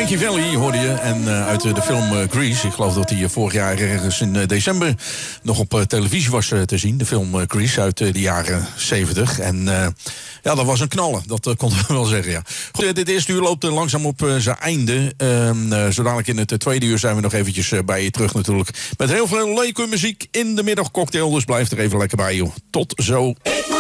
Frankie Valli hoorde je. En uit de film Grease. Ik geloof dat die vorig jaar ergens in december nog op televisie was te zien. De film Grease uit de jaren 70. En ja, dat was een knallen. Dat konden we wel zeggen, ja. Goed, dit eerste uur loopt langzaam op zijn einde. Zodanig in het tweede uur zijn we nog eventjes bij je terug natuurlijk. Met heel veel leuke muziek in de middagcocktail. Dus blijf er even lekker bij, joh. Tot zo.